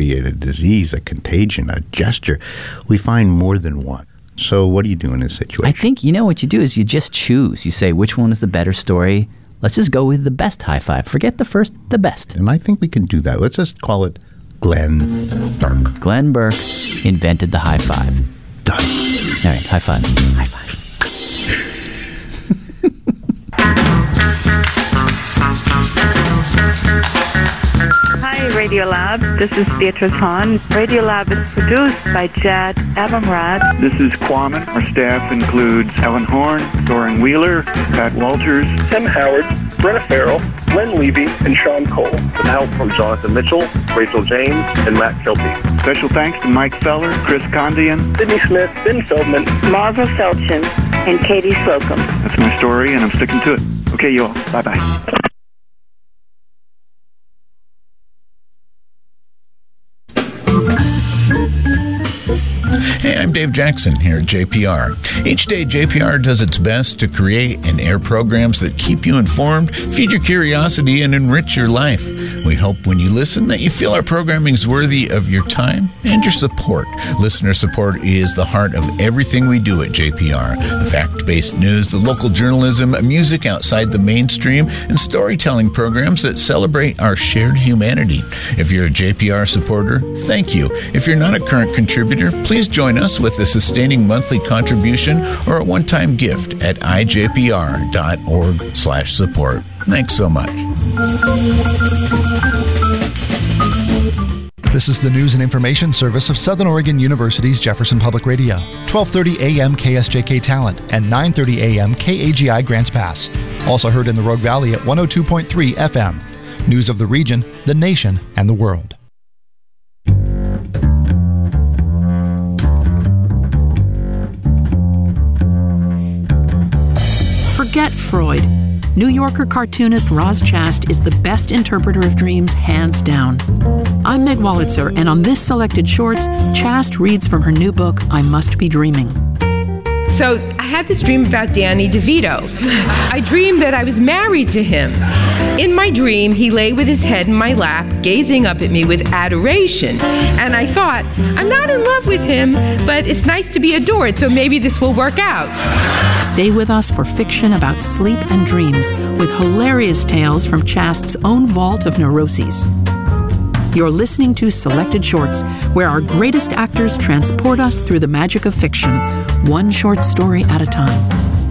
be a disease, a contagion, a gesture. We find more than one. So what do you do in this situation? I think, what you do is you just choose. You say, which one is the better story? Let's just go with the best high five. Forget the first, the best. And I think we can do that. Let's just call it Glenn Burke. Glenn Burke invented the high five. Done. All right, high five. High five. Hi, Radiolab. This is Beatrice Hahn. Radiolab is produced by Jad Abumrad. This is Kwame. Our staff includes Ellen Horn, Doran Wheeler, Pat Walters, Tim Howard, Brenna Farrell, Len Levy, and Sean Cole. With help from Jonathan Mitchell, Rachel James, and Matt Kilty. Special thanks to Mike Feller, Chris Condian, Sydney Smith, Ben Feldman, Marva Felchin, and Katie Slocum. That's my story, and I'm sticking to it. Okay, you all. Bye-bye. Hey, I'm Dave Jackson here at JPR. Each day, JPR does its best to create and air programs that keep you informed, feed your curiosity, and enrich your life. We hope when you listen that you feel our programming is worthy of your time and your support. Listener support is the heart of everything we do at JPR. The fact-based news, the local journalism, music outside the mainstream, and storytelling programs that celebrate our shared humanity. If you're a JPR supporter, thank you. If you're not a current contributor, please join us with a sustaining monthly contribution or a one-time gift at ijpr.org/support. Thanks so much. This is the News and Information Service of Southern Oregon University's Jefferson Public Radio. 12:30 a.m. KSJK Talent and 9:30 a.m. KAGI Grants Pass. Also heard in the Rogue Valley at 102.3 FM. News of the region, the nation, and the world. Forget Freud. New Yorker cartoonist Roz Chast is the best interpreter of dreams, hands down. I'm Meg Wolitzer, and on this selected shorts, Chast reads from her new book, I Must Be Dreaming. So I had this dream about Danny DeVito. I dreamed that I was married to him. In my dream, he lay with his head in my lap, gazing up at me with adoration. And I thought, I'm not in love with him, but it's nice to be adored, so maybe this will work out. Stay with us for fiction about sleep and dreams with hilarious tales from Chast's own vault of neuroses. You're listening to Selected Shorts, where our greatest actors transport us through the magic of fiction, one short story at a time.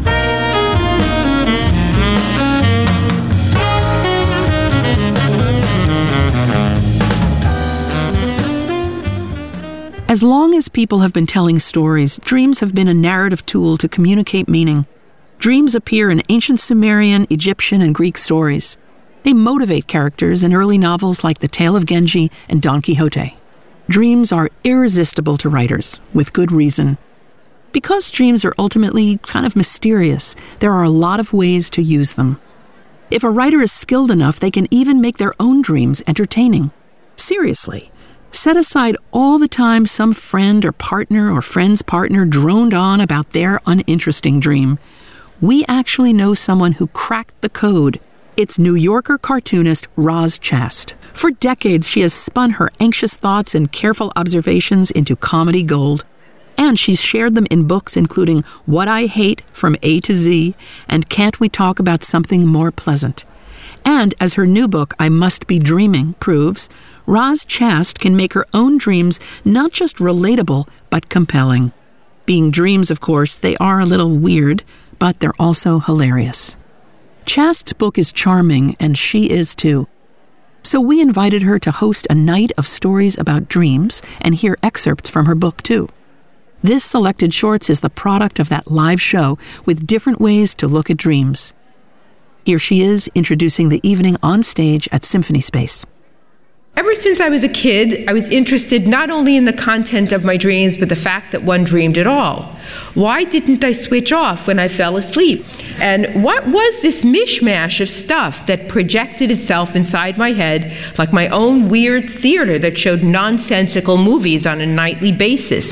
As long as people have been telling stories, dreams have been a narrative tool to communicate meaning. Dreams appear in ancient Sumerian, Egyptian, and Greek stories. They motivate characters in early novels like The Tale of Genji and Don Quixote. Dreams are irresistible to writers, with good reason. Because dreams are ultimately kind of mysterious, there are a lot of ways to use them. If a writer is skilled enough, they can even make their own dreams entertaining. Seriously, set aside all the time some friend or partner or friend's partner droned on about their uninteresting dream. We actually know someone who cracked the code. It's New Yorker cartoonist Roz Chast. For decades, she has spun her anxious thoughts and careful observations into comedy gold. And she's shared them in books including What I Hate from A to Z and Can't We Talk About Something More Pleasant? And as her new book, I Must Be Dreaming, proves, Roz Chast can make her own dreams not just relatable, but compelling. Being dreams, of course, they are a little weird, but they're also hilarious. Chast's book is charming, and she is too. So we invited her to host a night of stories about dreams and hear excerpts from her book too. This Selected Shorts is the product of that live show with different ways to look at dreams. Here she is introducing the evening on stage at Symphony Space. Ever since I was a kid, I was interested not only in the content of my dreams, but the fact that one dreamed at all. Why didn't I switch off when I fell asleep? And what was this mishmash of stuff that projected itself inside my head like my own weird theater that showed nonsensical movies on a nightly basis?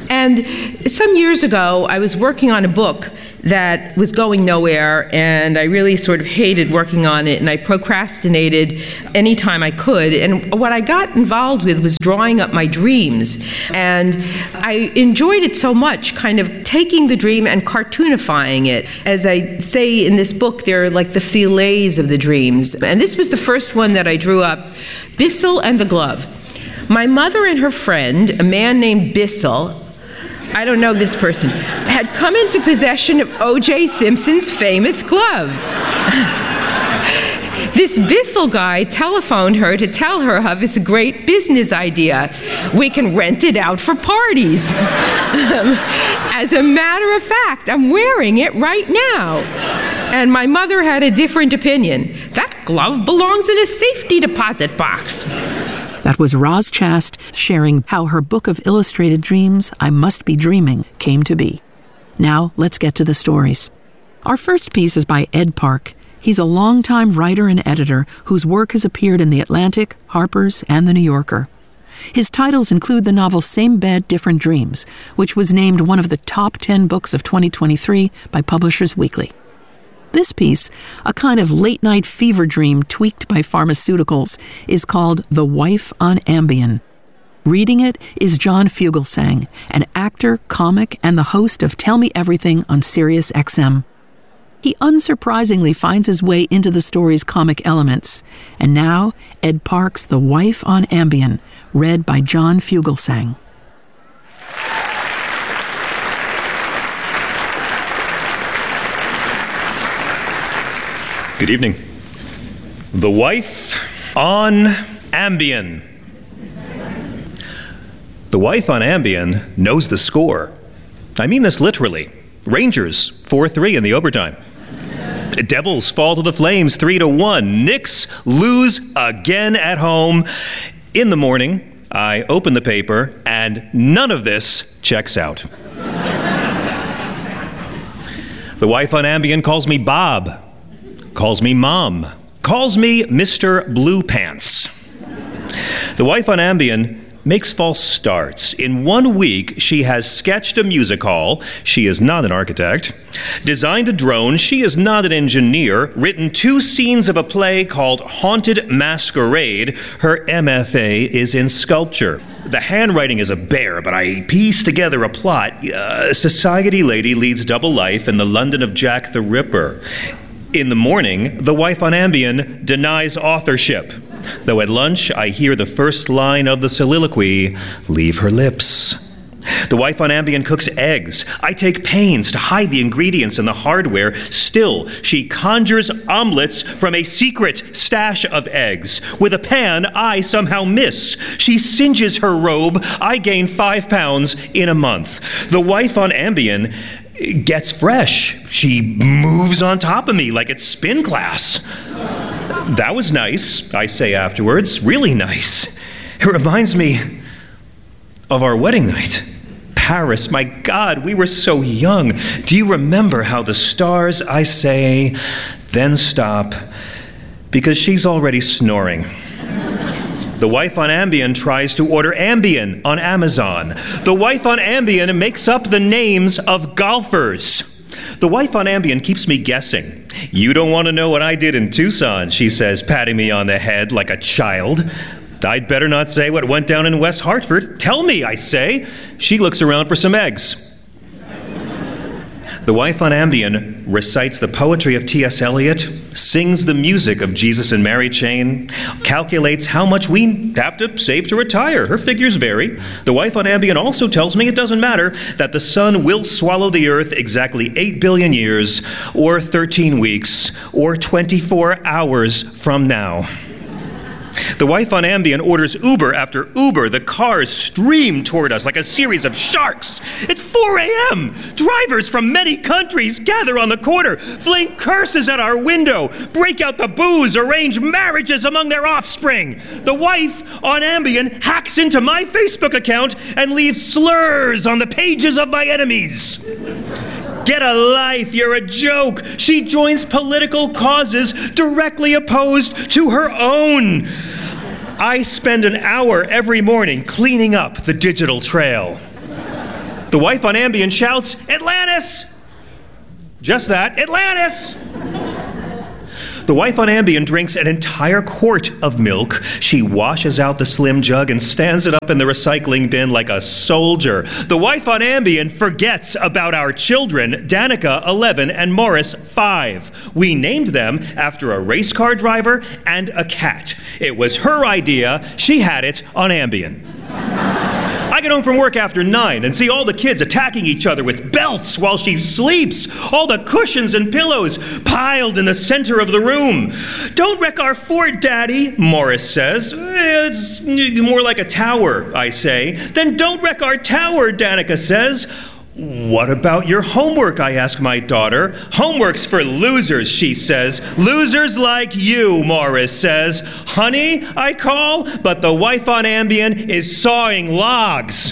And some years ago, I was working on a book that was going nowhere, and I really sort of hated working on it, and I procrastinated any time I could. And what I got involved with was drawing up my dreams. And I enjoyed it so much, kind of taking the dream and cartoonifying it. As I say in this book, they're like the fillets of the dreams. And this was the first one that I drew up, Bissell and the Glove. My mother and her friend, a man named Bissell, I don't know this person, had come into possession of O.J. Simpson's famous glove. This Bissell guy telephoned her to tell her of his great business idea. We can rent it out for parties. As a matter of fact, I'm wearing it right now. And my mother had a different opinion. That glove belongs in a safety deposit box. That was Roz Chast sharing how her book of illustrated dreams, I Must Be Dreaming, came to be. Now, let's get to the stories. Our first piece is by Ed Park. He's a longtime writer and editor whose work has appeared in The Atlantic, Harper's, and The New Yorker. His titles include the novel Same Bed, Different Dreams, which was named one of the top 10 books of 2023 by Publishers Weekly. This piece, a kind of late-night fever dream tweaked by pharmaceuticals, is called The Wife on Ambien. Reading it is John Fugelsang, an actor, comic, and the host of Tell Me Everything on Sirius XM. He unsurprisingly finds his way into the story's comic elements. And now, Ed Park's The Wife on Ambien, read by John Fugelsang. Good evening. The Wife on Ambien. The Wife on Ambien knows the score. I mean this literally. Rangers, 4-3 in the overtime. Devils fall to the Flames, 3-1. Knicks lose again at home. In the morning, I open the paper, and none of this checks out. The Wife on Ambien calls me Bob. Calls me Mom, calls me Mr. Blue Pants. The Wife on Ambien makes false starts. In 1 week, she has sketched a music hall. She is not an architect. Designed a drone. She is not an engineer. Written 2 scenes of a play called Haunted Masquerade. Her MFA is in sculpture. The handwriting is a bear, but I pieced together a plot. A society lady leads double life in the London of Jack the Ripper. In the morning, the Wife on Ambien denies authorship. Though at lunch, I hear the first line of the soliloquy leave her lips. The Wife on Ambien cooks eggs. I take pains to hide the ingredients in the hardware. Still, she conjures omelets from a secret stash of eggs. With a pan I somehow miss. She singes her robe. I gain 5 pounds in a month. The Wife on Ambien gets fresh. She moves on top of me like it's spin class. That was nice, I say afterwards. Really nice. It reminds me of our wedding night. Paris, my God, we were so young. Do you remember how the stars, I say, then stop, because she's already snoring. The Wife on Ambien tries to order Ambien on Amazon. The Wife on Ambien makes up the names of golfers. The Wife on Ambien keeps me guessing. You don't want to know what I did in Tucson, she says, patting me on the head like a child. I'd better not say what went down in West Hartford. Tell me, I say. She looks around for some eggs. The Wife on Ambien recites the poetry of T.S. Eliot, sings the music of Jesus and Mary Chain, calculates how much we have to save to retire. Her figures vary. The Wife on Ambien also tells me it doesn't matter, that the sun will swallow the earth exactly 8 billion years, or 13 weeks, or 24 hours from now. The Wife on Ambien orders Uber after Uber. The cars stream toward us like a series of sharks. It's 4 a.m. Drivers from many countries gather on the corner, fling curses at our window, break out the booze, arrange marriages among their offspring. The Wife on Ambien hacks into my Facebook account and leaves slurs on the pages of my enemies. Get a life, you're a joke. She joins political causes directly opposed to her own. I spend an hour every morning cleaning up the digital trail. The wife on Ambien shouts, "Atlantis!" Just that, Atlantis! The wife on Ambien drinks an entire quart of milk. She washes out the slim jug and stands it up in the recycling bin like a soldier. The wife on Ambien forgets about our children, Danica, 11, and Morris, 5. We named them after a race car driver and a cat. It was her idea. She had it on Ambien. I get home from work after 9 and see all the kids attacking each other with belts while she sleeps. All the cushions and pillows piled in the center of the room. "Don't wreck our fort, Daddy," Morris says. "It's more like a tower," I say. "Then don't wreck our tower," Danica says. "What about your homework?" I ask my daughter. "Homework's for losers," she says. "Losers like you," Morris says. "Honey," I call, but the wife on Ambien is sawing logs.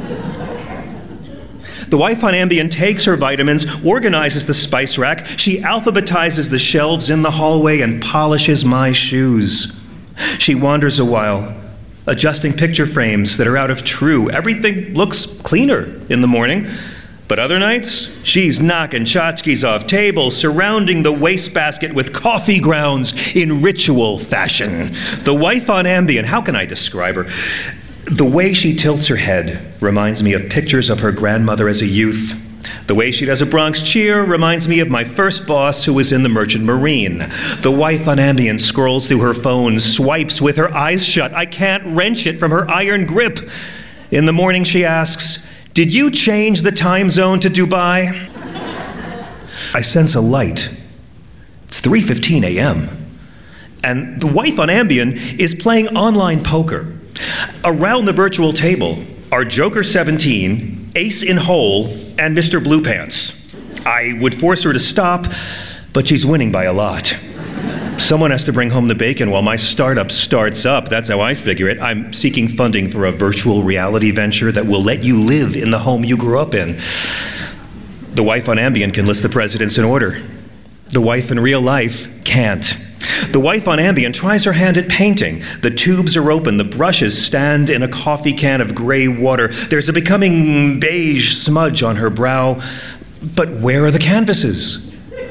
The wife on Ambien takes her vitamins, organizes the spice rack. She alphabetizes the shelves in the hallway and polishes my shoes. She wanders a while, adjusting picture frames that are out of true. Everything looks cleaner in the morning. But other nights, she's knocking tchotchkes off tables, surrounding the wastebasket with coffee grounds in ritual fashion. The wife on Ambien, how can I describe her? The way she tilts her head reminds me of pictures of her grandmother as a youth. The way she does a Bronx cheer reminds me of my first boss who was in the Merchant Marine. The wife on Ambien scrolls through her phone, swipes with her eyes shut. I can't wrench it from her iron grip. In the morning she asks, "Did you change the time zone to Dubai?" I sense a light. It's 3:15 a.m. And the wife on Ambien is playing online poker. Around the virtual table are Joker 17, Ace in Hole, and Mr. Blue Pants. I would force her to stop, but she's winning by a lot. Someone has to bring home the bacon while my startup starts up. That's how I figure it. I'm seeking funding for a virtual reality venture that will let you live in the home you grew up in. The wife on Ambien can list the presidents in order. The wife in real life can't. The wife on Ambien tries her hand at painting. The tubes are open. The brushes stand in a coffee can of gray water. There's a becoming beige smudge on her brow. But where are the canvases?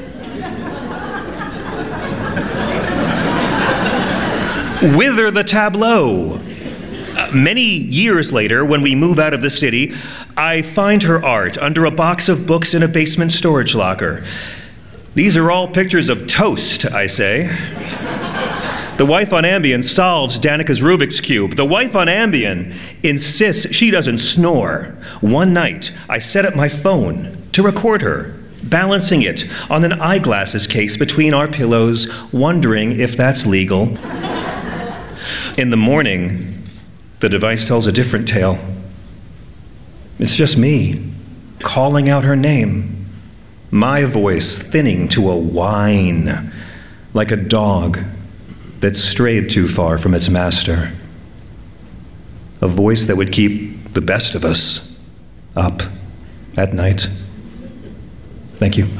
Whither the tableau? Many years later, when we move out of the city, I find her art under a box of books in a basement storage locker. "These are all pictures of toast," I say. The wife on Ambien solves Danica's Rubik's Cube. The wife on Ambien insists she doesn't snore. One night, I set up my phone to record her, balancing it on an eyeglasses case between our pillows, wondering if that's legal. In the morning, the device tells a different tale. It's just me, calling out her name. My voice thinning to a whine, like a dog that strayed too far from its master. A voice that would keep the best of us up at night. Thank you.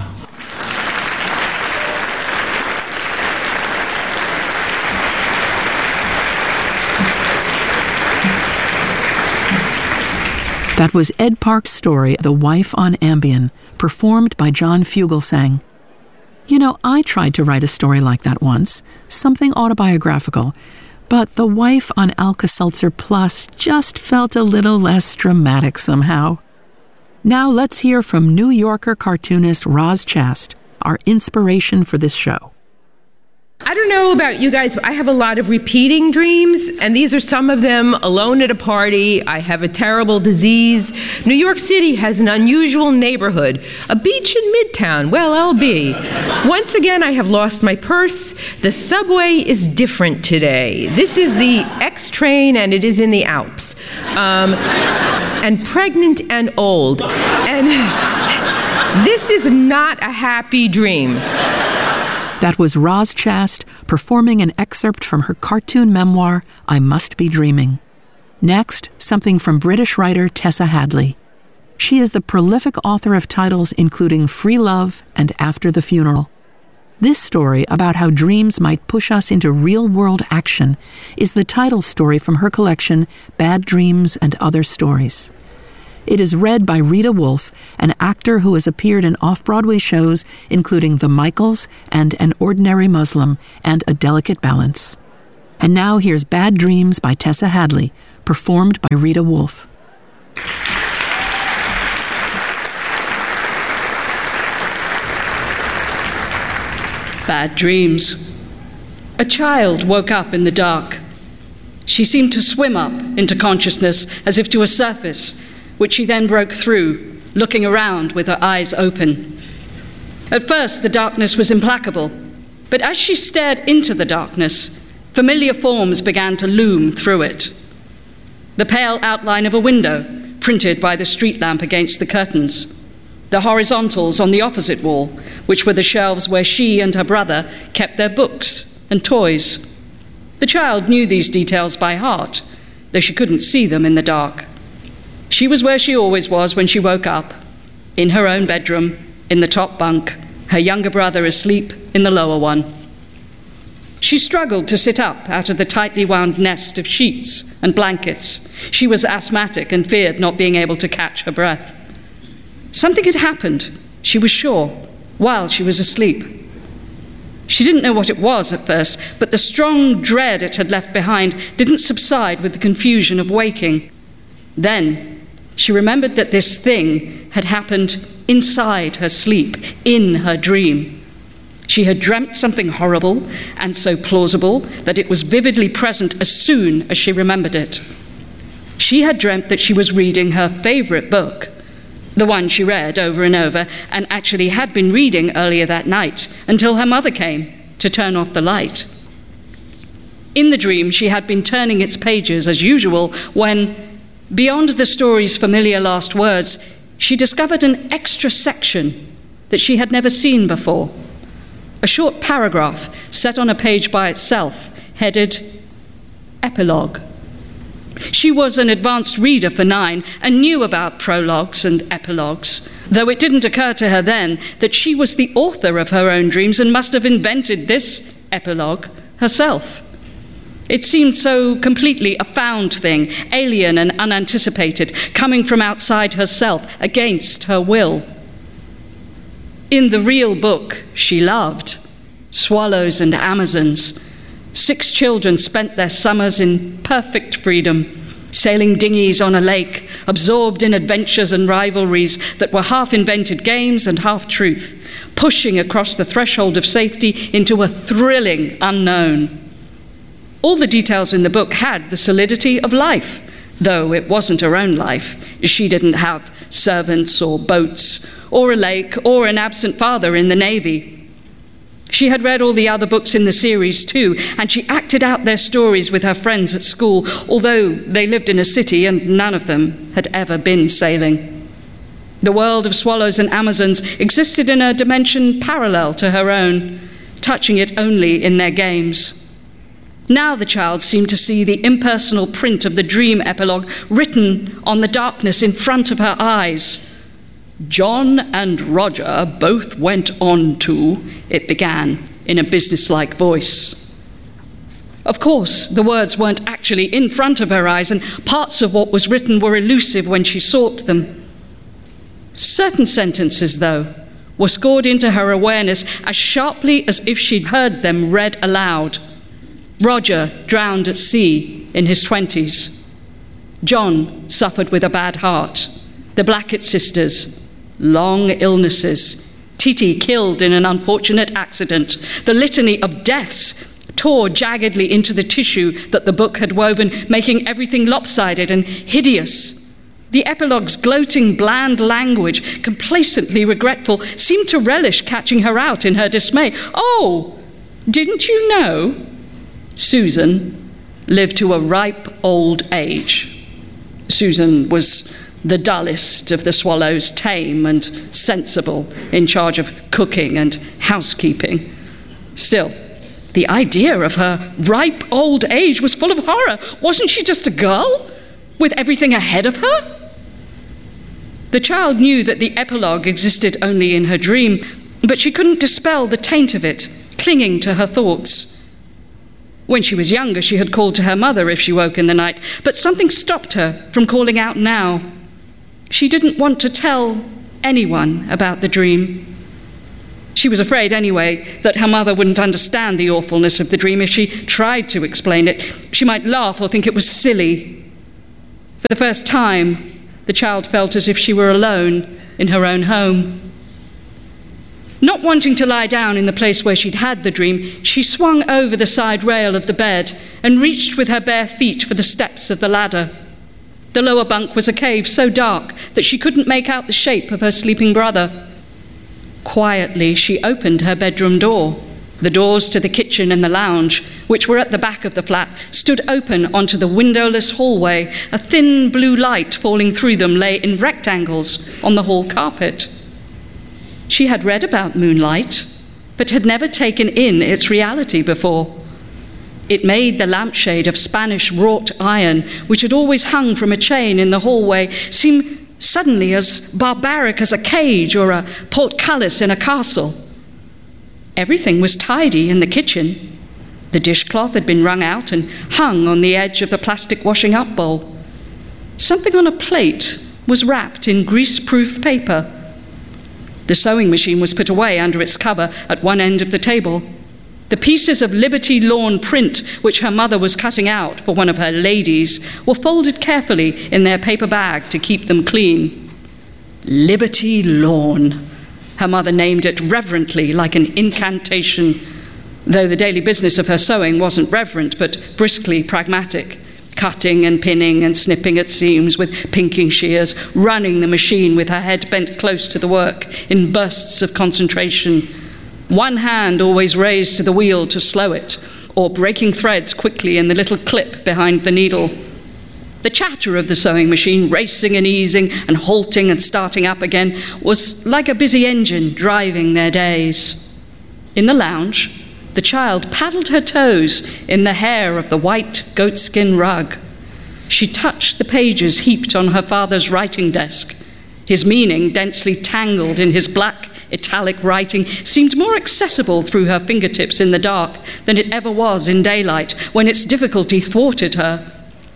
That was Ed Park's story, The Wife on Ambien, performed by John Fugelsang. You know, I tried to write a story like that once, something autobiographical, but The Wife on Alka-Seltzer Plus just felt a little less dramatic somehow. Now let's hear from New Yorker cartoonist Roz Chast, our inspiration for this show. I don't know about you guys, but I have a lot of repeating dreams, and these are some of them. Alone at a party, I have a terrible disease. New York City has an unusual neighborhood. A beach in Midtown, well, I'll be. Once again, I have lost my purse. The subway is different today. This is the X train, and it is in the Alps. And pregnant and old. And this is not a happy dream. That was Roz Chast performing an excerpt from her cartoon memoir, I Must Be Dreaming. Next, something from British writer Tessa Hadley. She is the prolific author of titles including Free Love and After the Funeral. This story about how dreams might push us into real-world action is the title story from her collection, Bad Dreams and Other Stories. It is read by Rita Wolf, an actor who has appeared in off-Broadway shows including The Michaels and An Ordinary Muslim and A Delicate Balance. And now here's Bad Dreams by Tessa Hadley, performed by Rita Wolf. Bad dreams. A child woke up in the dark. She seemed to swim up into consciousness as if to a surface, which she then broke through, looking around with her eyes open. At first, the darkness was implacable, but as she stared into the darkness, familiar forms began to loom through it. The pale outline of a window, printed by the street lamp against the curtains. The horizontals on the opposite wall, which were the shelves where she and her brother kept their books and toys. The child knew these details by heart, though she couldn't see them in the dark. She was where she always was when she woke up, in her own bedroom, in the top bunk, her younger brother asleep in the lower one. She struggled to sit up out of the tightly wound nest of sheets and blankets. She was asthmatic and feared not being able to catch her breath. Something had happened, she was sure, while she was asleep. She didn't know what it was at first, but the strong dread it had left behind didn't subside with the confusion of waking. Then she remembered that this thing had happened inside her sleep, in her dream. She had dreamt something horrible and so plausible that it was vividly present as soon as she remembered it. She had dreamt that she was reading her favorite book, the one she read over and over, and actually had been reading earlier that night until her mother came to turn off the light. In the dream, she had been turning its pages as usual when, beyond the story's familiar last words, she discovered an extra section that she had never seen before. A short paragraph set on a page by itself, headed Epilogue. She was an advanced reader for 9 and knew about prologues and epilogues, though it didn't occur to her then that she was the author of her own dreams and must have invented this epilogue herself. It seemed so completely a found thing, alien and unanticipated, coming from outside herself, against her will. In the real book she loved, Swallows and Amazons, 6 children spent their summers in perfect freedom, sailing dinghies on a lake, absorbed in adventures and rivalries that were half-invented games and half-truth, pushing across the threshold of safety into a thrilling unknown. All the details in the book had the solidity of life, though it wasn't her own life. She didn't have servants or boats, or a lake, or an absent father in the Navy. She had read all the other books in the series too, and she acted out their stories with her friends at school, although they lived in a city and none of them had ever been sailing. The world of Swallows and Amazons existed in a dimension parallel to her own, touching it only in their games. Now the child seemed to see the impersonal print of the dream epilogue written on the darkness in front of her eyes. John and Roger both went on to, it began in a businesslike voice. Of course, the words weren't actually in front of her eyes, and parts of what was written were elusive when she sought them. Certain sentences, though, were scored into her awareness as sharply as if she'd heard them read aloud. Roger drowned at sea in his 20s. John suffered with a bad heart. The Blackett sisters, long illnesses. Titi killed in an unfortunate accident. The litany of deaths tore jaggedly into the tissue that the book had woven, making everything lopsided and hideous. The epilogue's gloating, bland language, complacently regretful, seemed to relish catching her out in her dismay. Oh, didn't you know? Susan lived to a ripe old age. Susan was the dullest of the swallows, tame and sensible, in charge of cooking and housekeeping. Still, the idea of her ripe old age was full of horror. Wasn't she just a girl with everything ahead of her? The child knew that the epilogue existed only in her dream, but she couldn't dispel the taint of it, clinging to her thoughts. When she was younger, she had called to her mother if she woke in the night, but something stopped her from calling out now. She didn't want to tell anyone about the dream. She was afraid, anyway, that her mother wouldn't understand the awfulness of the dream if she tried to explain it. She might laugh or think it was silly. For the first time, the child felt as if she were alone in her own home. Not wanting to lie down in the place where she'd had the dream, she swung over the side rail of the bed and reached with her bare feet for the steps of the ladder. The lower bunk was a cave so dark that she couldn't make out the shape of her sleeping brother. Quietly, she opened her bedroom door. The doors to the kitchen and the lounge, which were at the back of the flat, stood open onto the windowless hallway. A thin blue light falling through them lay in rectangles on the hall carpet. She had read about moonlight, but had never taken in its reality before. It made the lampshade of Spanish wrought iron, which had always hung from a chain in the hallway, seem suddenly as barbaric as a cage or a portcullis in a castle. Everything was tidy in the kitchen. The dishcloth had been wrung out and hung on the edge of the plastic washing-up bowl. Something on a plate was wrapped in grease-proof paper. The sewing machine was put away under its cover at one end of the table. The pieces of Liberty Lawn print, which her mother was cutting out for one of her ladies, were folded carefully in their paper bag to keep them clean. Liberty Lawn. Her mother named it reverently, like an incantation, though the daily business of her sewing wasn't reverent, but briskly pragmatic, cutting and pinning and snipping at seams with pinking shears, running the machine with her head bent close to the work in bursts of concentration, one hand always raised to the wheel to slow it, or breaking threads quickly in the little clip behind the needle. The chatter of the sewing machine, racing and easing and halting and starting up again, was like a busy engine driving their days. In the lounge, the child paddled her toes in the hair of the white goatskin rug. She touched the pages heaped on her father's writing desk. His meaning, densely tangled in his black italic writing, seemed more accessible through her fingertips in the dark than it ever was in daylight, when its difficulty thwarted her.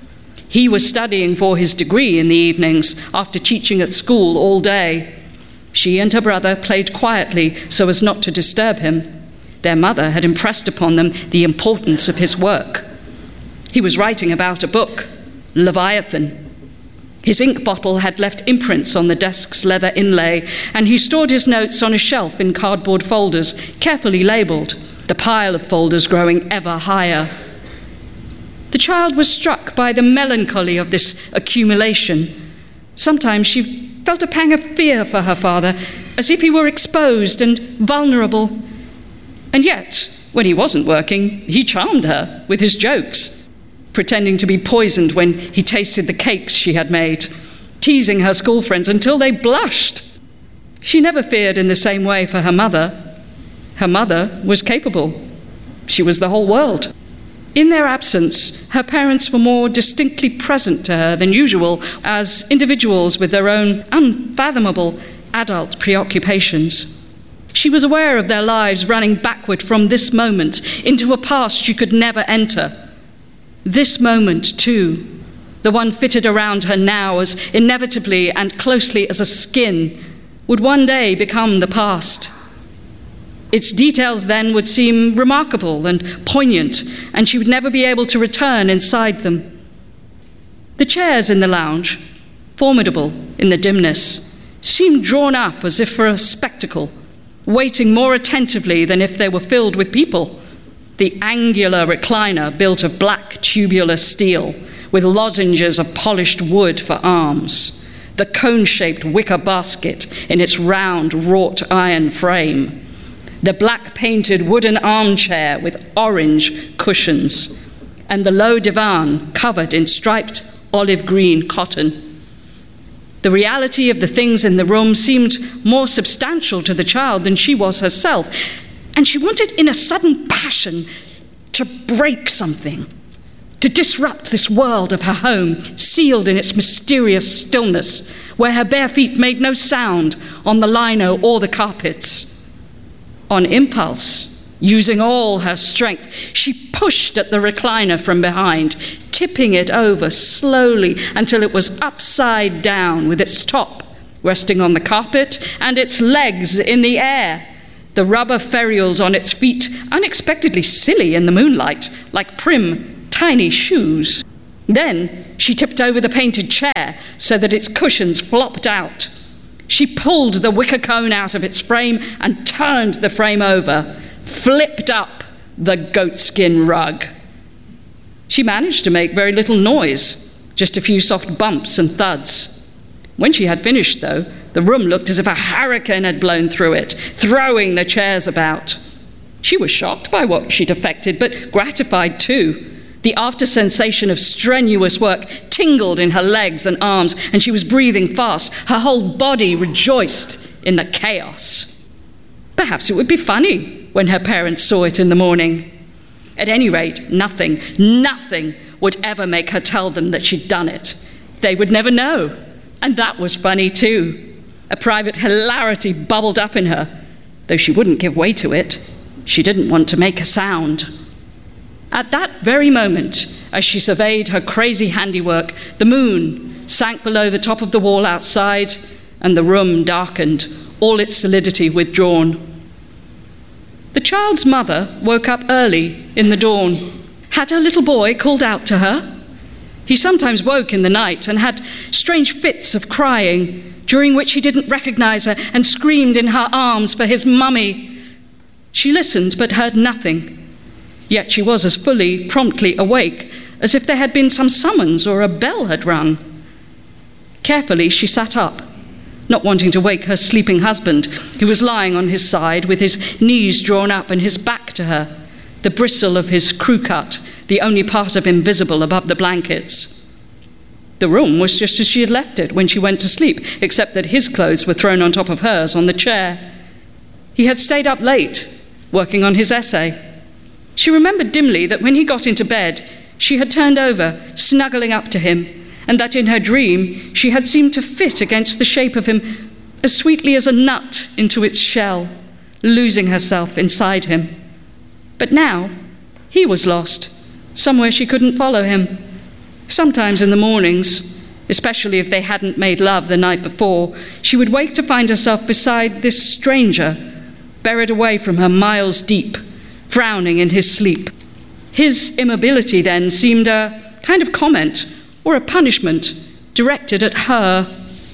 He was studying for his degree in the evenings, after teaching at school all day. She and her brother played quietly so as not to disturb him. Their mother had impressed upon them the importance of his work. He was writing about a book, Leviathan. His ink bottle had left imprints on the desk's leather inlay, and he stored his notes on a shelf in cardboard folders, carefully labelled, the pile of folders growing ever higher. The child was struck by the melancholy of this accumulation. Sometimes she felt a pang of fear for her father, as if he were exposed and vulnerable. And yet, when he wasn't working, he charmed her with his jokes, pretending to be poisoned when he tasted the cakes she had made, teasing her school friends until they blushed. She never feared in the same way for her mother. Her mother was capable. She was the whole world. In their absence, her parents were more distinctly present to her than usual as individuals with their own unfathomable adult preoccupations. She was aware of their lives running backward from this moment into a past she could never enter. This moment, too, the one fitted around her now as inevitably and closely as a skin, would one day become the past. Its details then would seem remarkable and poignant, and she would never be able to return inside them. The chairs in the lounge, formidable in the dimness, seemed drawn up as if for a spectacle, waiting more attentively than if they were filled with people. The angular recliner, built of black tubular steel, with lozenges of polished wood for arms. The cone-shaped wicker basket in its round wrought iron frame. The black-painted wooden armchair with orange cushions. And the low divan covered in striped olive-green cotton. The reality of the things in the room seemed more substantial to the child than she was herself, and she wanted in a sudden passion to break something, to disrupt this world of her home, sealed in its mysterious stillness, where her bare feet made no sound on the lino or the carpets. On impulse, using all her strength, she pushed at the recliner from behind, tipping it over slowly until it was upside down with its top resting on the carpet and its legs in the air, the rubber ferules on its feet unexpectedly silly in the moonlight, like prim, tiny shoes. Then she tipped over the painted chair so that its cushions flopped out. She pulled the wicker cone out of its frame and turned the frame over, flipped up the goatskin rug. She managed to make very little noise, just a few soft bumps and thuds. When she had finished, though, the room looked as if a hurricane had blown through it, throwing the chairs about. She was shocked by what she'd effected, but gratified too. The after sensation of strenuous work tingled in her legs and arms, and she was breathing fast. Her whole body rejoiced in the chaos. Perhaps it would be funny when her parents saw it in the morning. At any rate, nothing would ever make her tell them that she'd done it. They would never know. And that was funny too. A private hilarity bubbled up in her, though she wouldn't give way to it. She didn't want to make a sound. At that very moment, as she surveyed her crazy handiwork, the moon sank below the top of the wall outside, and the room darkened, all its solidity withdrawn. The child's mother woke up early in the dawn. Had her little boy called out to her? He sometimes woke in the night and had strange fits of crying, during which he didn't recognize her and screamed in her arms for his mummy. She listened but heard nothing. Yet she was as fully, promptly awake as if there had been some summons or a bell had rung. Carefully she sat up, not wanting to wake her sleeping husband, who was lying on his side with his knees drawn up and his back to her, the bristle of his crew cut, the only part of him visible above the blankets. The room was just as she had left it when she went to sleep, except that his clothes were thrown on top of hers on the chair. He had stayed up late, working on his essay. She remembered dimly that when he got into bed, she had turned over, snuggling up to him, and that in her dream she had seemed to fit against the shape of him as sweetly as a nut into its shell, losing herself inside him. But now he was lost, somewhere she couldn't follow him. Sometimes in the mornings, especially if they hadn't made love the night before, she would wake to find herself beside this stranger, buried away from her miles deep, frowning in his sleep. His immobility then seemed a kind of comment or a punishment directed at her.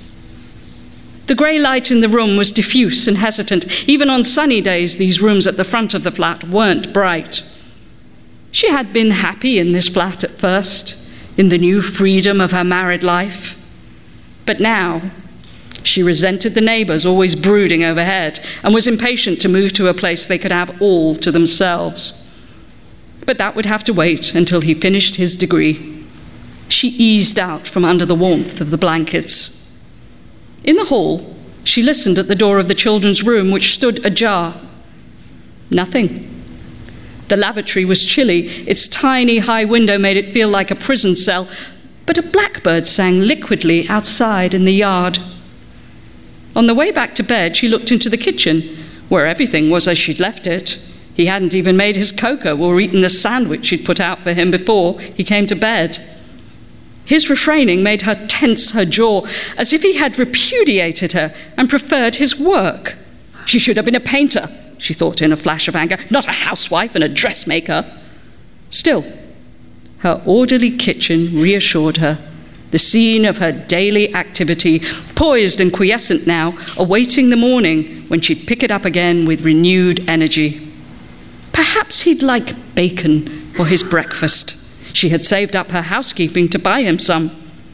The grey light in the room was diffuse and hesitant. Even on sunny days, these rooms at the front of the flat weren't bright. She had been happy in this flat at first, in the new freedom of her married life. But now she resented the neighbours always brooding overhead and was impatient to move to a place they could have all to themselves. But that would have to wait until he finished his degree. She eased out from under the warmth of the blankets. In the hall, she listened at the door of the children's room, which stood ajar. Nothing. The lavatory was chilly. Its tiny high window made it feel like a prison cell, but a blackbird sang liquidly outside in the yard. On the way back to bed, she looked into the kitchen, where everything was as she'd left it. He hadn't even made his cocoa or eaten the sandwich she'd put out for him before he came to bed. His refraining made her tense her jaw, as if he had repudiated her and preferred his work. She should have been a painter, she thought in a flash of anger, not a housewife and a dressmaker. Still, her orderly kitchen reassured her, the scene of her daily activity, poised and quiescent now, awaiting the morning when she'd pick it up again with renewed energy. Perhaps he'd like bacon for his breakfast. She had saved up her housekeeping to buy him some.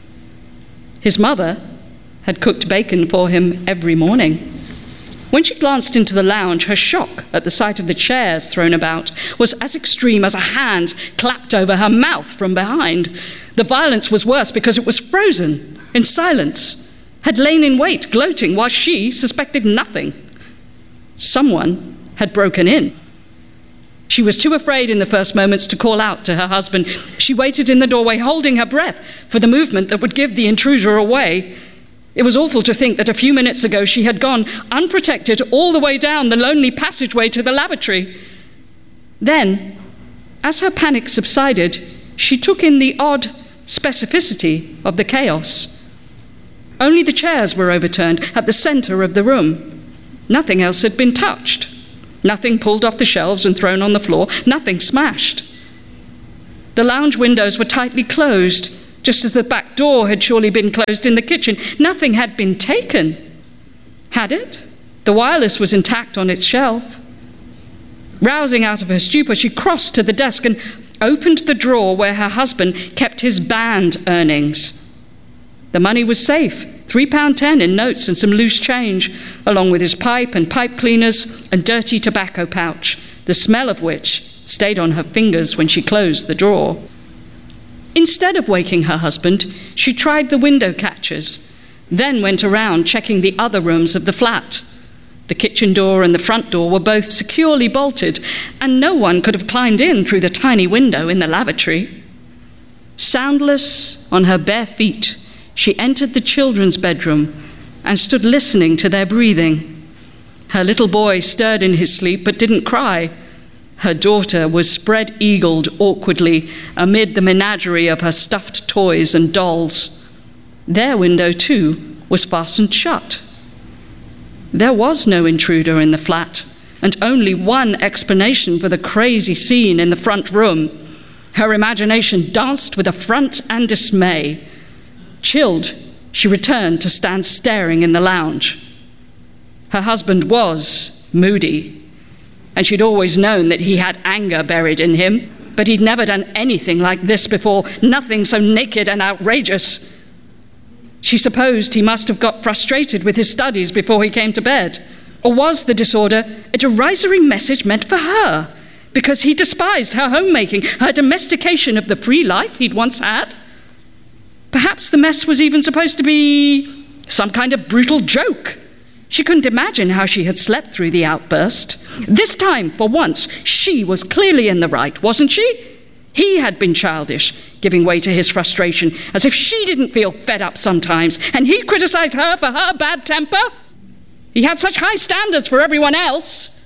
His mother had cooked bacon for him every morning. When she glanced into the lounge, her shock at the sight of the chairs thrown about was as extreme as a hand clapped over her mouth from behind. The violence was worse because it was frozen in silence, had lain in wait, gloating, while she suspected nothing. Someone had broken in. She was too afraid in the first moments to call out to her husband. She waited in the doorway, holding her breath for the movement that would give the intruder away. It was awful to think that a few minutes ago she had gone unprotected all the way down the lonely passageway to the lavatory. Then, as her panic subsided, she took in the odd specificity of the chaos. Only the chairs were overturned at the center of the room. Nothing else had been touched. Nothing pulled off the shelves and thrown on the floor. Nothing smashed. The lounge windows were tightly closed, just as the back door had surely been closed in the kitchen. Nothing had been taken. Had it? The wireless was intact on its shelf. Rousing out of her stupor, she crossed to the desk and opened the drawer where her husband kept his band earnings. The money was safe, £3.10 in notes and some loose change, along with his pipe and pipe cleaners and dirty tobacco pouch, the smell of which stayed on her fingers when she closed the drawer. Instead of waking her husband, she tried the window catchers, then went around checking the other rooms of the flat. The kitchen door and the front door were both securely bolted, and no one could have climbed in through the tiny window in the lavatory. Soundless, on her bare feet, she entered the children's bedroom and stood listening to their breathing. Her little boy stirred in his sleep but didn't cry. Her daughter was spread-eagled awkwardly amid the menagerie of her stuffed toys and dolls. Their window, too, was fastened shut. There was no intruder in the flat, and only one explanation for the crazy scene in the front room. Her imagination danced with affront and dismay. Chilled, she returned to stand staring in the lounge. Her husband was moody, and she'd always known that he had anger buried in him, but he'd never done anything like this before, nothing so naked and outrageous. She supposed he must have got frustrated with his studies before he came to bed. Or was the disorder a derisory message meant for her, because he despised her homemaking, her domestication of the free life he'd once had? Perhaps the mess was even supposed to be some kind of brutal joke. She couldn't imagine how she had slept through the outburst. This time, for once, she was clearly in the right, wasn't she? He had been childish, giving way to his frustration, as if she didn't feel fed up sometimes, and he criticized her for her bad temper. He had such high standards for everyone else.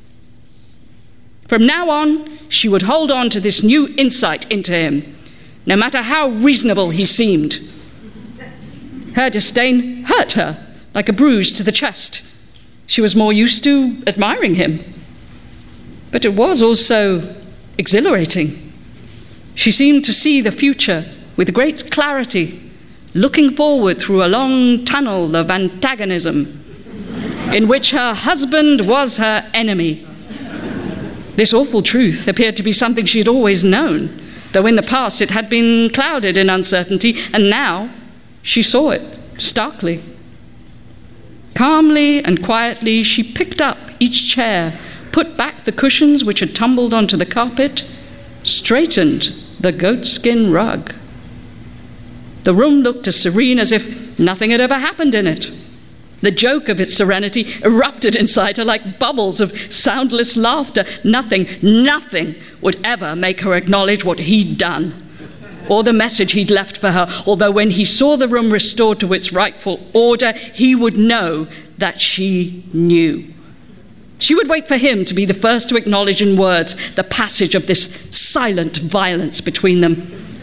From now on, she would hold on to this new insight into him, no matter how reasonable he seemed. Her disdain hurt her like a bruise to the chest. She was more used to admiring him. But it was also exhilarating. She seemed to see the future with great clarity, looking forward through a long tunnel of antagonism in which her husband was her enemy. This awful truth appeared to be something she had always known, though in the past it had been clouded in uncertainty, and now she saw it starkly. Calmly and quietly, she picked up each chair, put back the cushions which had tumbled onto the carpet, straightened the goatskin rug. The room looked as serene as if nothing had ever happened in it. The joke of its serenity erupted inside her like bubbles of soundless laughter. Nothing would ever make her acknowledge what he'd done, or the message he'd left for her, although when he saw the room restored to its rightful order, he would know that she knew. She would wait for him to be the first to acknowledge in words the passage of this silent violence between them.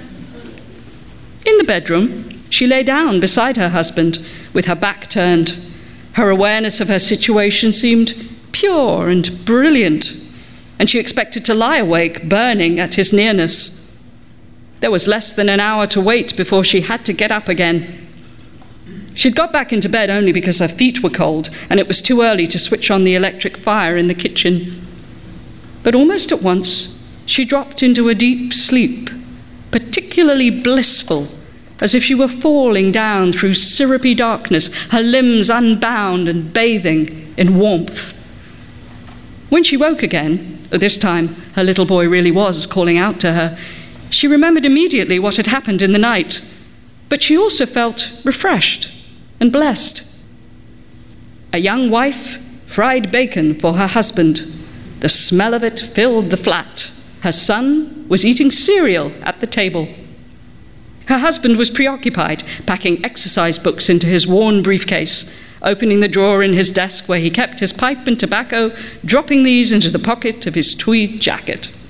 In the bedroom, she lay down beside her husband with her back turned. Her awareness of her situation seemed pure and brilliant, and she expected to lie awake, burning at his nearness. There was less than an hour to wait before she had to get up again. She'd got back into bed only because her feet were cold, and it was too early to switch on the electric fire in the kitchen. But almost at once, she dropped into a deep sleep, particularly blissful, as if she were falling down through syrupy darkness, her limbs unbound and bathing in warmth. When she woke again, this time her little boy really was calling out to her, she remembered immediately what had happened in the night, but she also felt refreshed and blessed. A young wife fried bacon for her husband. The smell of it filled the flat. Her son was eating cereal at the table. Her husband was preoccupied, packing exercise books into his worn briefcase, opening the drawer in his desk where he kept his pipe and tobacco, dropping these into the pocket of his tweed jacket.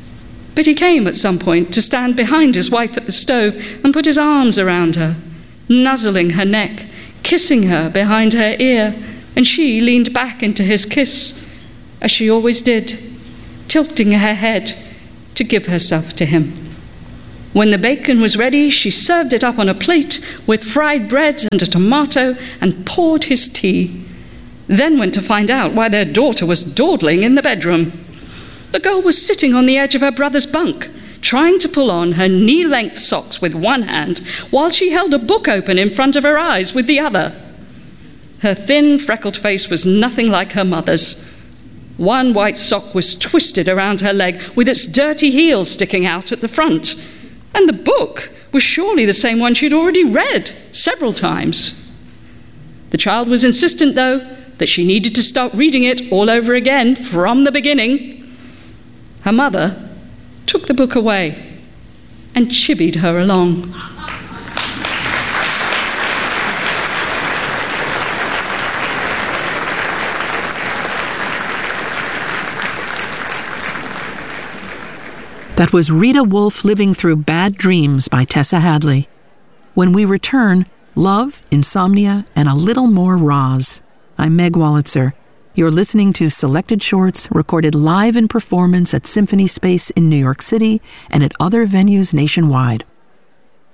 But he came at some point to stand behind his wife at the stove and put his arms around her, nuzzling her neck, kissing her behind her ear, and she leaned back into his kiss, as she always did, tilting her head to give herself to him. When the bacon was ready, she served it up on a plate with fried bread and a tomato and poured his tea, then went to find out why their daughter was dawdling in the bedroom. The girl was sitting on the edge of her brother's bunk, trying to pull on her knee-length socks with one hand while she held a book open in front of her eyes with the other. Her thin, freckled face was nothing like her mother's. One white sock was twisted around her leg with its dirty heel sticking out at the front, and the book was surely the same one she'd already read several times. The child was insistent, though, that she needed to start reading it all over again from the beginning. Her mother took the book away and chibied her along. That was Rita Wolf Living Through Bad Dreams by Tessa Hadley. When we return, love, insomnia, and a little more Roz. I'm Meg Wolitzer. You're listening to Selected Shorts recorded live in performance at Symphony Space in New York City and at other venues nationwide.